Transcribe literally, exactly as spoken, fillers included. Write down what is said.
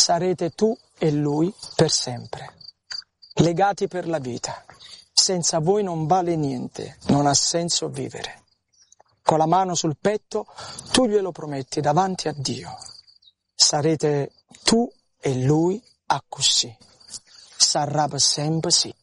sarete tu e lui per sempre, legati per la vita. Senza voi non vale niente, non ha senso vivere. Con la mano sul petto tu glielo prometti davanti a Dio. Sarete tu e lui a così. Sarà per sempre sì.